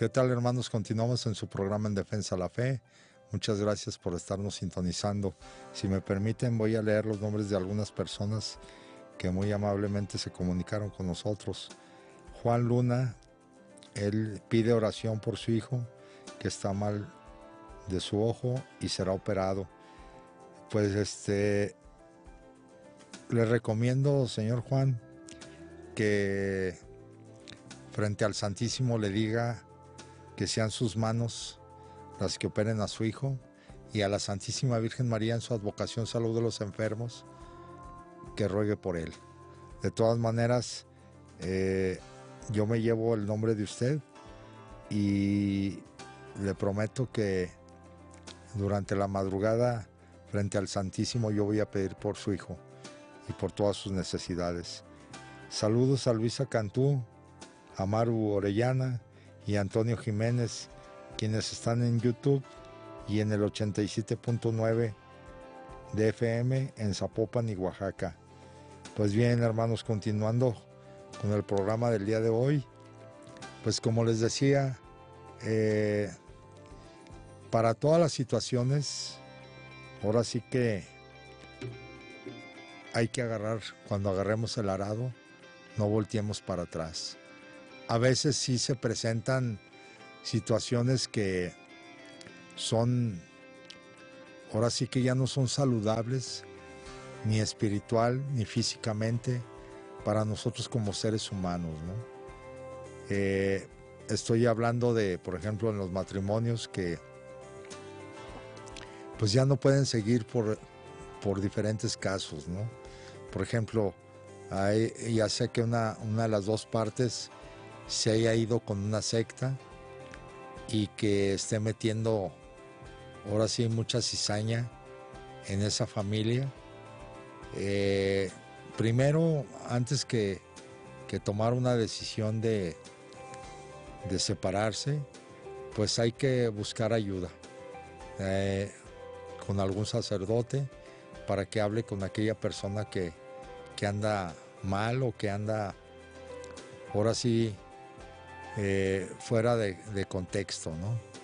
¿Qué tal, hermanos? Continuamos en su programa En Defensa de la Fe. Muchas gracias por estarnos sintonizando. Si me permiten, voy a leer los nombres de algunas personas que muy amablemente se comunicaron con nosotros. Juan Luna, él pide oración por su hijo, que está mal de su ojo y será operado. Pues le recomiendo, señor Juan, que frente al Santísimo le diga que sean sus manos las que operen a su hijo, y a la Santísima Virgen María en su advocación salud de los enfermos, que ruegue por él. De todas maneras, yo me llevo el nombre de usted y le prometo que durante la madrugada frente al Santísimo yo voy a pedir por su hijo y por todas sus necesidades. Saludos a Luisa Cantú, a Maru Orellana y a Antonio Jiménez, quienes están en YouTube y en el 87.9 de FM en Zapopan y Oaxaca. Pues bien, hermanos, continuando con el programa del día de hoy, pues como les decía, para todas las situaciones, ahora sí que hay que agarrar, cuando agarremos el arado, no volteemos para atrás. A veces sí se presentan situaciones que son, ahora sí que ya no son saludables, ni espiritual, ni físicamente, para nosotros como seres humanos, ¿no? Estoy hablando de, por ejemplo, en los matrimonios que pues ya no pueden seguir por diferentes casos, ¿no? Por ejemplo, ya sé que una de las dos partes se haya ido con una secta y que esté metiendo ahora sí mucha cizaña en esa familia. Primero, antes que tomar una decisión de separarse, pues hay que buscar ayuda con algún sacerdote para que hable con aquella persona que anda mal o que anda ahora sí fuera de contexto, ¿no?